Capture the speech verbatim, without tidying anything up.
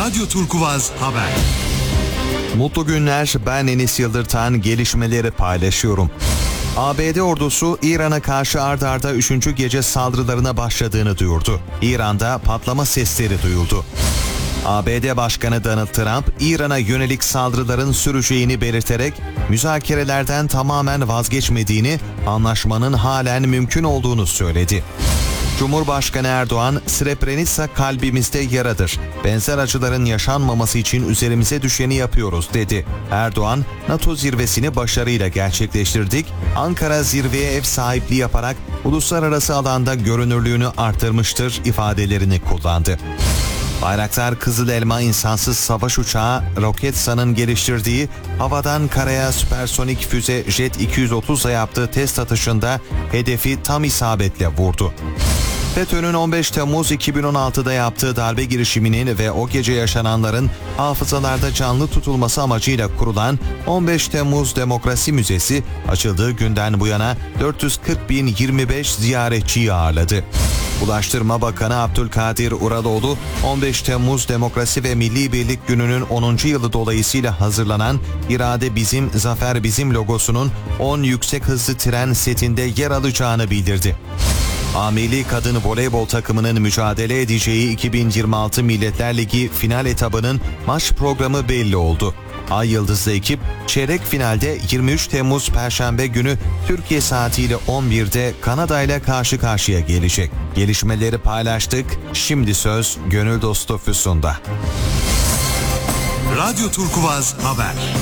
Radyo Turkuvaz Haber. Mutlu günler, ben Enis Yıldırtan, gelişmeleri paylaşıyorum. A B D ordusu İran'a karşı ard arda üçüncü gece saldırılarına başladığını duyurdu. İran'da patlama sesleri duyuldu. A B D Başkanı Donald Trump, İran'a yönelik saldırıların süreceğini belirterek müzakerelerden tamamen vazgeçmediğini, anlaşmanın halen mümkün olduğunu söyledi. Cumhurbaşkanı Erdoğan, Srebrenica kalbimizde yaradır. Benzer acıların yaşanmaması için üzerimize düşeni yapıyoruz dedi. Erdoğan, NATO zirvesini başarıyla gerçekleştirdik. Ankara zirveye ev sahipliği yaparak uluslararası alanda görünürlüğünü artırmıştır ifadelerini kullandı. Bayraktar Kızıl Elma insansız savaş uçağı Roketsan'ın geliştirdiği havadan karaya süpersonik füze Jet iki yüz otuz'la yaptığı test atışında hedefi tam isabetle vurdu. FETÖ'nün on beş Temmuz iki bin on altı'da yaptığı darbe girişiminin ve o gece yaşananların hafızalarda canlı tutulması amacıyla kurulan on beş Temmuz Demokrasi Müzesi açıldığı günden bu yana dört yüz kırk bin yirmi beş ziyaretçiyi ağırladı. Ulaştırma Bakanı Abdülkadir Uraloğlu, on beş Temmuz Demokrasi ve Milli Birlik Günü'nün onuncu yılı dolayısıyla hazırlanan İrade Bizim, Zafer Bizim logosunun on yüksek hızlı tren setinde yer alacağını bildirdi. A Milli Kadın Voleybol takımının mücadele edeceği iki bin yirmi altı Milletler Ligi final etabının maç programı belli oldu. Ay Yıldızlı ekip çeyrek finalde yirmi üç Temmuz Perşembe günü Türkiye saatiyle on bir'de Kanada ile karşı karşıya gelecek. Gelişmeleri paylaştık. Şimdi söz gönül dostu Füsun'da. Radyo Turkuvaz Haber.